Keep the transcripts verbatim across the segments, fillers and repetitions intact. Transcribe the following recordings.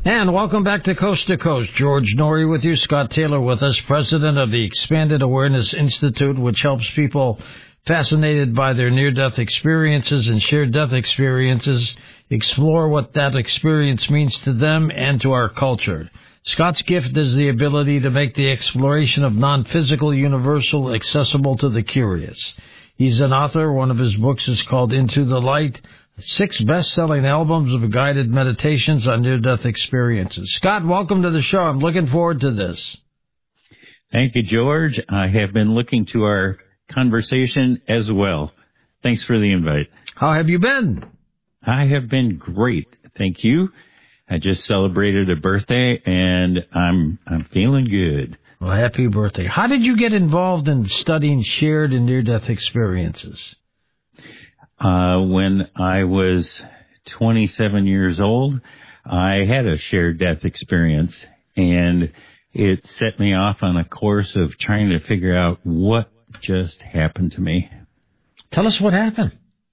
And welcome back to Coast to Coast. George Noory with you, Scott Taylor with us, president of the Expanded Awareness Institute, which helps people fascinated by their near-death experiences and shared death experiences explore what that experience means to them and to our culture. Scott's gift is the ability to make the exploration of non-physical universal accessible to the curious. He's an author. One of his books is called Into the Light, six best-selling albums of guided meditations on near-death experiences. Scott, welcome to the show. I'm looking forward to this. Thank you, George. I have been looking to our conversation as well. Thanks for the invite. How have you been? I have been great. Thank you. I just celebrated a birthday, and I'm I'm feeling good. Well, happy birthday. How did you get involved in studying shared and near-death experiences? Uh, when I was twenty-seven years old, I had a shared death experience, and it set me off on a course of trying to figure out what just happened to me. Tell us what happened.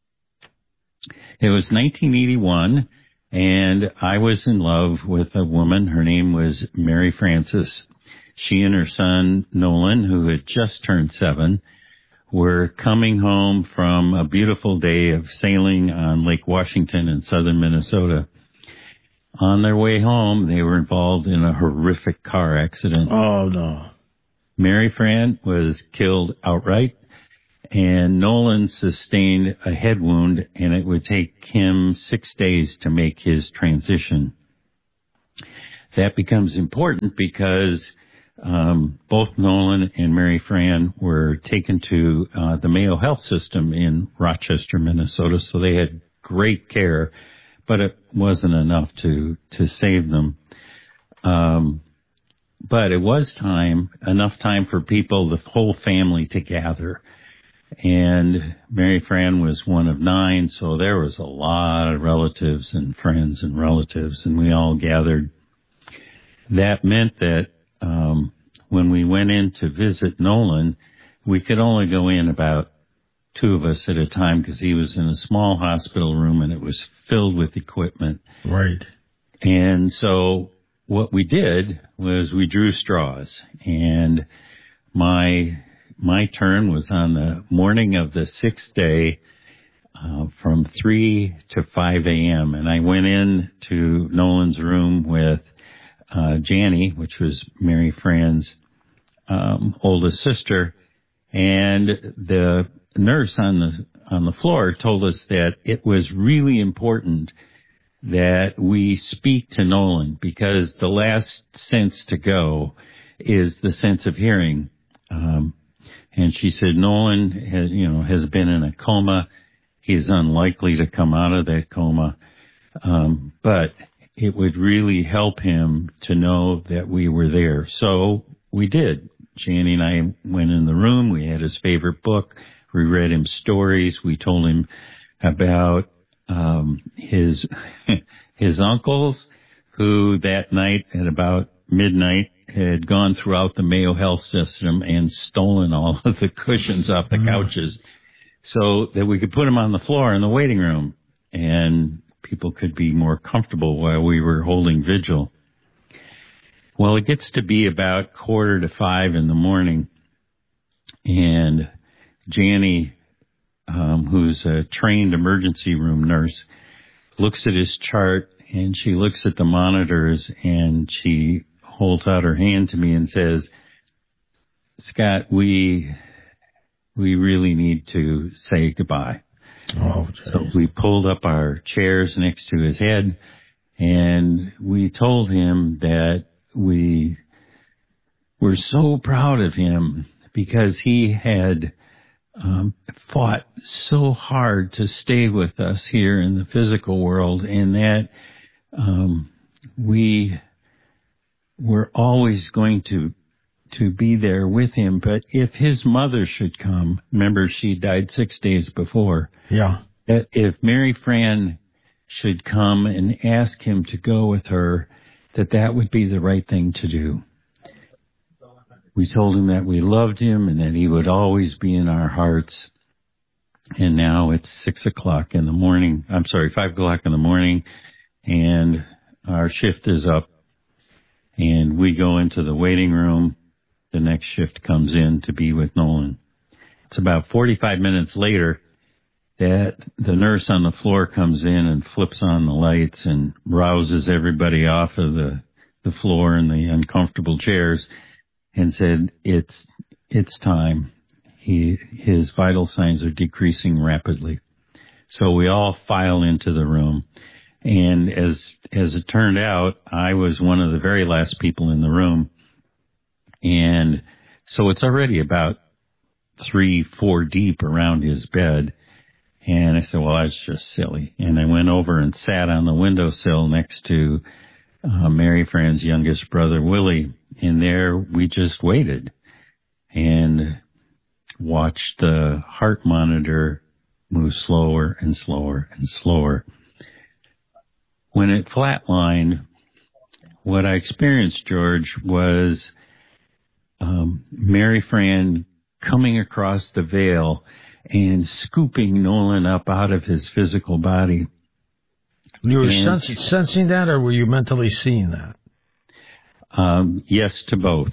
It was nineteen eighty-one, and I was in love with a woman. Her name was Mary Frances. She and her son, Nolan, who had just turned seven, were coming home from a beautiful day of sailing on Lake Washington in southern Minnesota. On their way home, they were involved in a horrific car accident. Oh, no. Mary Fran was killed outright, and Nolan sustained a head wound, and it would take him six days to make his transition. That becomes important because Um, both Nolan and Mary Fran were taken to uh, the Mayo Health System in Rochester, Minnesota, so they had great care, but it wasn't enough to, to save them. Um, but it was time, enough time for people, the whole family, to gather. And Mary Fran was one of nine, so there was a lot of relatives and friends and relatives, and we all gathered. That meant that Um, when we went in to visit Nolan, we could only go in about two of us at a time because he was in a small hospital room and it was filled with equipment. Right. And so what we did was we drew straws, and my my turn was on the morning of the sixth day uh, from three to five a.m. And I went in to Nolan's room with Uh, Janie, which was Mary Fran's um, oldest sister, and the nurse on the on the floor told us that it was really important that we speak to Nolan because the last sense to go is the sense of hearing. Um, and she said Nolan has, you know, has been in a coma. He is unlikely to come out of that coma, um, but it would really help him to know that we were there. So we did. Janie and I went in the room. We had his favorite book. We read him stories. We told him about um, his his uncles, who that night at about midnight had gone throughout the Mayo Health System and stolen all of the cushions off the couches so that we could put them on the floor in the waiting room, and people could be more comfortable while we were holding vigil. Well, it gets to be about quarter to five in the morning, and Janie, um, who's a trained emergency room nurse, looks at his chart, and she looks at the monitors, and she holds out her hand to me and says, Scott, we we really need to say goodbye. Oh, so we pulled up our chairs next to his head, and we told him that we were so proud of him because he had um, fought so hard to stay with us here in the physical world, and that um, we were always going to to be there with him. But if his mother should come, remember she died six days before. Yeah. That if Mary Fran should come and ask him to go with her, that that would be the right thing to do. We told him that we loved him and that he would always be in our hearts. And now it's six o'clock in the morning. I'm sorry, five o'clock in the morning. And our shift is up, and we go into the waiting room. The next shift comes in to be with Nolan. It's about forty-five minutes later that the nurse on the floor comes in and flips on the lights and rouses everybody off of the, the floor and the uncomfortable chairs and said, it's, it's time. He, his vital signs are decreasing rapidly. So we all file into the room. And as, as it turned out, I was one of the very last people in the room. And so it's already about three, four deep around his bed. And I said, well, that's just silly. And I went over and sat on the windowsill next to uh, Mary Fran's youngest brother, Willie. And there we just waited and watched the heart monitor move slower and slower and slower. When it flatlined, what I experienced, George, was um, Mary Fran coming across the veil and scooping Nolan up out of his physical body. You were and, sens- sensing that, or were you mentally seeing that? Um, yes to both.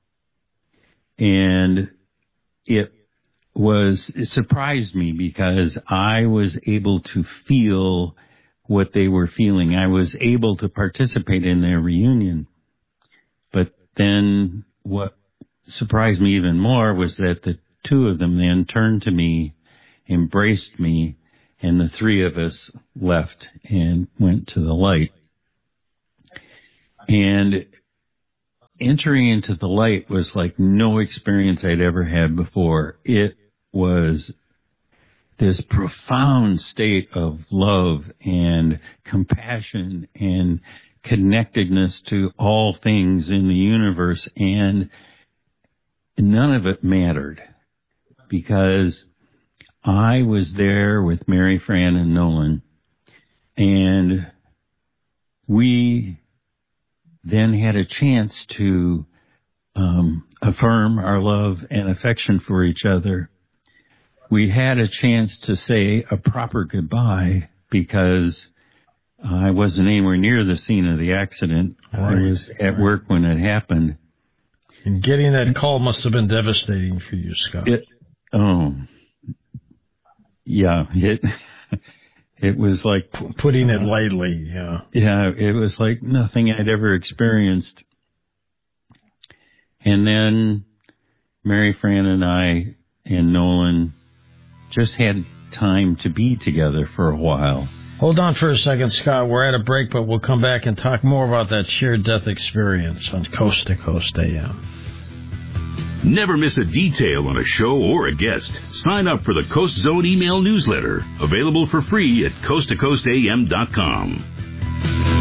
And it was, it surprised me because I was able to feel what they were feeling. I was able to participate in their reunion. But then what surprised me even more was that the two of them then turned to me, embraced me, and the three of us left and went to the light. And entering into the light was like no experience I'd ever had before. It was this profound state of love and compassion and connectedness to all things in the universe, and none of it mattered because I was there with Mary Fran and Nolan, and we then had a chance to um, affirm our love and affection for each other. We had a chance to say a proper goodbye because I wasn't anywhere near the scene of the accident. Right. I was at work when it happened. And getting that call must have been devastating for you, Scott. It, oh, yeah, it, it was like... Putting it lightly, yeah. Yeah, it was like nothing I'd ever experienced. And then Mary Fran and I and Nolan just had time to be together for a while. Hold on for a second, Scott. We're at a break, but we'll come back and talk more about that shared death experience on Coast to Coast A M. Never miss a detail on a show or a guest. Sign up for the Coast Zone email newsletter, available for free at coast to coast a m dot com.